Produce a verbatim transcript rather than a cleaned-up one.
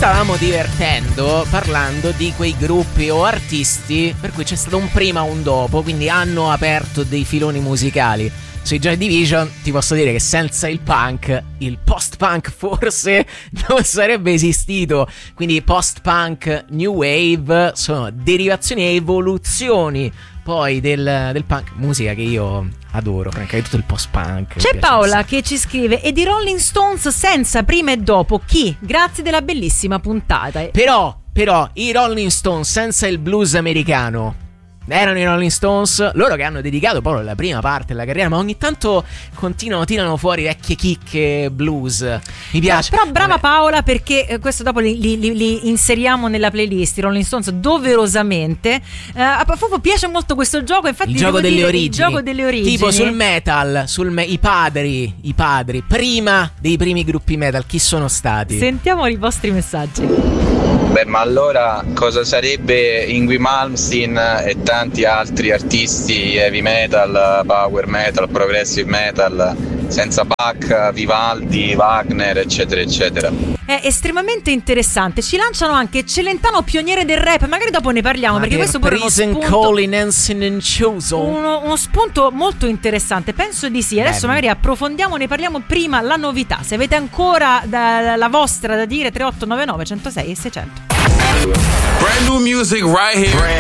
stavamo divertendo parlando di quei gruppi o artisti per cui c'è stato un prima o un dopo, quindi hanno aperto dei filoni musicali. Sui Joy Division ti posso dire che senza il punk, il post-punk forse non sarebbe esistito. Quindi post-punk, new wave sono derivazioni e evoluzioni poi del, del punk, musica che io adoro, francamente tutto il post-punk. C'è Paola che ci scrive: e di Rolling Stones senza prima e dopo chi? Grazie della bellissima puntata. Però, però, i Rolling Stones senza il blues americano erano i Rolling Stones, loro che hanno dedicato poi la prima parte della carriera, ma ogni tanto continuano, tirano fuori vecchie chicche blues. Mi piace. Però brava Vabbè. Paola, perché eh, questo dopo li, li, li inseriamo nella playlist, i Rolling Stones doverosamente. Eh, a Fofo piace molto questo gioco, infatti il gioco delle dire, origini. Il gioco delle origini. Tipo sul metal, sul me- i padri, i padri prima dei primi gruppi metal, chi sono stati? Sentiamo i vostri messaggi. Beh, ma allora cosa sarebbe Yngwie Malmsteen e tanti altri artisti heavy metal, power metal, progressive metal senza Bach, Vivaldi, Wagner, eccetera eccetera? È estremamente interessante. Ci lanciano anche Celentano, pioniere del rap. Magari dopo ne parliamo, ma perché questo pure è uno spunto, uno, uno spunto molto interessante. Penso di sì. Adesso Beh. magari approfondiamo, ne parliamo. Prima la novità. Se avete ancora da, la vostra da dire, tre otto nove nove uno zero sei e seicento. Brand new music right here.